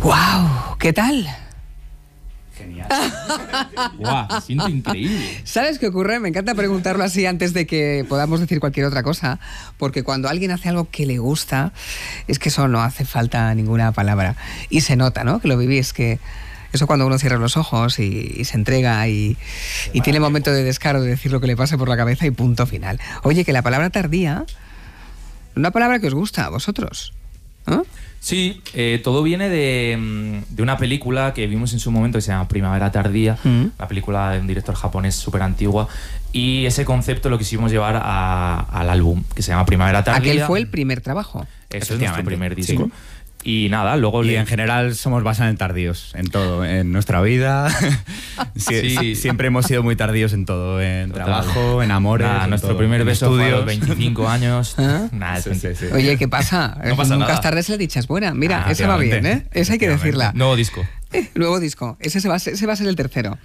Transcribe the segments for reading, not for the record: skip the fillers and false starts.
¡Guau! ¿Qué tal? Genial. ¡Guau! Me siento increíble. ¿Sabes qué ocurre? Me encanta preguntarlo así antes de que podamos decir cualquier otra cosa, porque cuando alguien hace algo que le gusta, es que eso no hace falta ninguna palabra. Y se nota, ¿no? Que lo vivís, que eso cuando uno cierra los ojos y se entrega y tiene momento de descaro de decir lo que le pase por la cabeza y punto final. Oye, que la palabra tardía, una palabra que os gusta a vosotros, ¿no? Sí, todo viene de una película que vimos en su momento que se llama Primavera Tardía, una película de un director japonés súper antigua, y ese concepto lo quisimos llevar al álbum, que se llama Primavera Tardía. Aquel fue el primer trabajo. Eso es nuestro primer disco. Sí. Y nada, luego... Y en general somos bastante tardíos en todo, en nuestra vida. Sí. Siempre hemos sido muy tardíos en todo, en trabajo, en amores. Nada, en nuestro todo, primer en beso fue a los estudios. 25 años. ¿Ah? Nada, Sí. Oye, ¿qué pasa? No pasa Nunca nada. es tarde si la dicha es buena. Mira, esa va bien, ¿eh? Esa hay que decirla. Nuevo disco. Nuevo disco. Ese va a ser el tercero.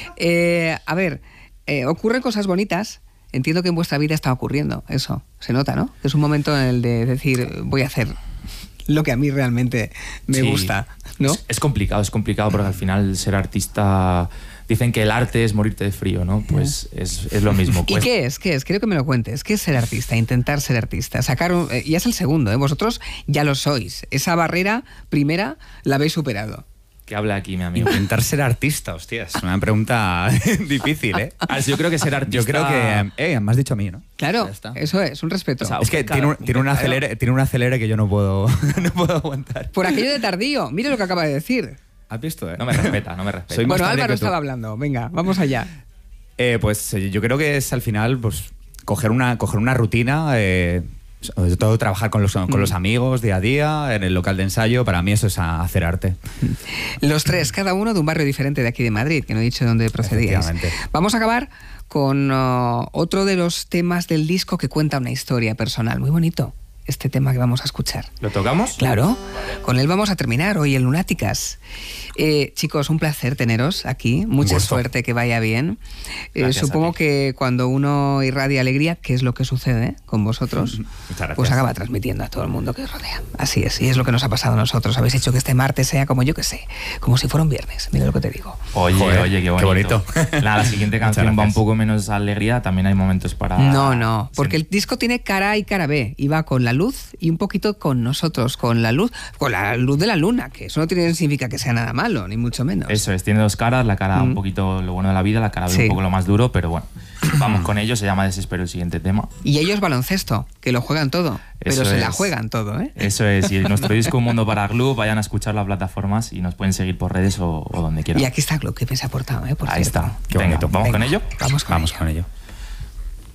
A ver, ocurren cosas bonitas. Entiendo que en vuestra vida está ocurriendo eso. Se nota, ¿no? Es un momento en el de decir, voy a hacer lo que a mí realmente me gusta, ¿no? Es complicado porque al final ser artista... Dicen que el arte es morirte de frío, ¿no? Pues es lo mismo. ¿Y qué es? Quiero que me lo cuentes. ¿Qué es ser artista? Intentar ser artista. Ya es el segundo, ¿eh? Vosotros ya lo sois. Esa barrera primera la habéis superado. Que habla aquí, mi amigo. Intentar ser artista, hostia, es una pregunta difícil, ¿eh? Yo creo que ser artista... Yo creo que... me has dicho a mí, ¿no? Claro, eso es, un respeto. O sea, Es que tiene un acelere que yo no puedo aguantar. Por aquello de tardío, mire lo que acaba de decir. ¿Has visto, No me respeta. Soy más Bueno, tarde Álvaro que tú. estaba hablando. Venga, vamos allá. Pues yo creo que es al final pues coger una rutina, sobre todo trabajar con los amigos día a día, en el local de ensayo. Para mí eso es hacer arte. Los tres, cada uno de un barrio diferente de aquí de Madrid, que no he dicho de dónde procedíais. Efectivamente. Vamos a acabar con otro de los temas del disco que cuenta una historia personal. Muy bonito este tema que vamos a escuchar. ¿Lo tocamos? Claro, con él vamos a terminar hoy en Lunáticas. Chicos, un placer teneros aquí, mucha suerte, que vaya bien. Supongo que cuando uno irradia alegría, que es lo que sucede con vosotros, pues acaba transmitiendo a todo el mundo que os rodea. Así es, y es lo que nos ha pasado a nosotros. Habéis hecho que este martes sea como yo que sé, como si fuera un viernes, mira lo que te digo. Oye, qué bonito. La siguiente canción va un gracias. poco menos alegría, también hay momentos para... No, porque el disco tiene cara A y cara B, y va con la luz y un poquito con nosotros, con la luz de la luna, que eso no significa que sea nada malo, ni mucho menos. Eso es, tiene dos caras, la cara un poquito lo bueno de la vida, la cara B un poco lo más duro, pero bueno, vamos con ello, se llama Desespero el siguiente tema. Y ellos baloncesto, que lo juegan todo, pero se la juegan todo, ¿eh? Eso es, y nuestro disco Un Mundo para Glue, vayan a escuchar las plataformas y nos pueden seguir por redes o donde quieran. Y aquí está Glue, que me se ha aportado, ¿eh? Por Ahí cierto. está, qué bonito. ¿Vamos con ello? Vamos con ello.